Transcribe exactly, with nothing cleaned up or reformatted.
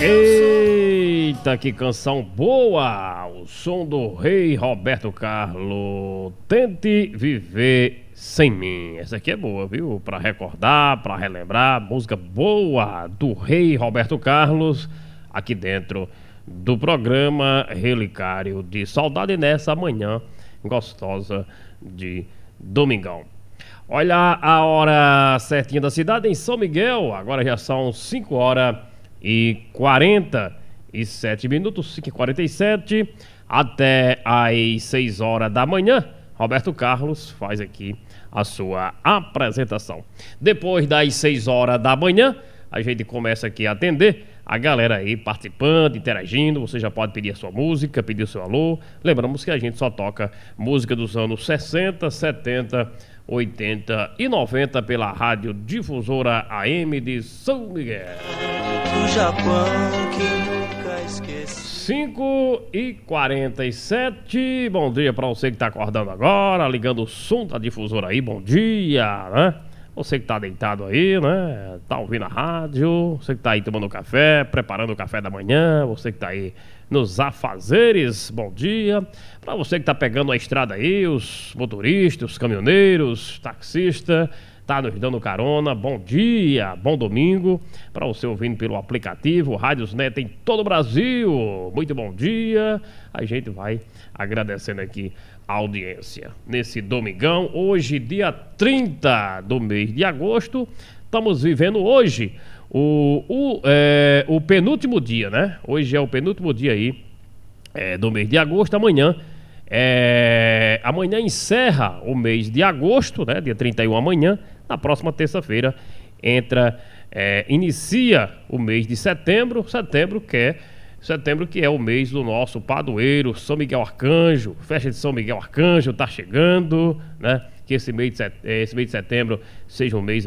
Eita, que canção boa! O som do rei Roberto Carlos. Tente viver sem mim. Essa aqui é boa, viu? Pra recordar, pra relembrar. Música boa do rei Roberto Carlos. Aqui dentro do programa Relicário de Saudade nessa manhã gostosa de domingão. Olha a hora certinha da cidade em São Miguel. Agora já são cinco horas e quarenta e sete minutos, cinco e quarenta e sete, até às seis horas da manhã. Roberto Carlos faz aqui a sua apresentação. Depois das seis horas da manhã, a gente começa aqui a atender a galera aí participando, interagindo. Você já pode pedir a sua música, pedir o seu alô. Lembramos que a gente só toca música dos anos sessenta, setenta, oitenta e noventa pela Rádio Difusora A M de São Miguel. Do Japão que nunca esqueci. cinco e quarenta e sete. Bom dia pra você que tá acordando agora, ligando o som da Difusora aí. Bom dia, né? Você que tá deitado aí, né? Tá ouvindo a rádio. Você que tá aí tomando café, preparando o café da manhã. Você que tá aí nos afazeres, bom dia. Pra você que tá pegando a estrada aí, os motoristas, os caminhoneiros, taxistas, tá nos dando carona, bom dia, bom domingo. Pra você ouvindo pelo aplicativo Rádios Net em todo o Brasil, muito bom dia. A gente vai agradecendo aqui a audiência nesse domingão, hoje dia trinta do mês de agosto. Estamos vivendo hoje o, o, é, o penúltimo dia, né? Hoje é o penúltimo dia aí é, do mês de agosto. Amanhã é, amanhã encerra o mês de agosto, né? Dia trinta e um amanhã. Na próxima terça-feira entra, é, inicia o mês de setembro, setembro que é Setembro que é o mês do nosso padroeiro, São Miguel Arcanjo. Festa de São Miguel Arcanjo tá chegando, né? Que esse mês de, set... esse mês de setembro seja um mês